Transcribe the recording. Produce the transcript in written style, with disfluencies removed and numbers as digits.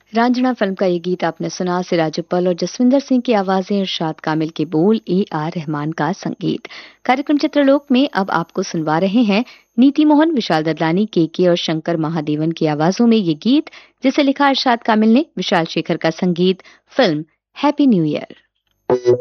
Raanjhanaa film का ये गीत आपने सुना। सिराज उप्पल और जसविंदर सिंह की आवाजें, इरशाद कामिल के बोल, AR रहमान का संगीत। कार्यक्रम चित्रलोक में अब आपको सुनवा रहे हैं नीति मोहन, विशाल ददलानी, KK और शंकर महादेवन की आवाजों में ये गीत, जिसे लिखा इरशाद कामिल ने, विशाल शेखर का संगीत। Film happy new year.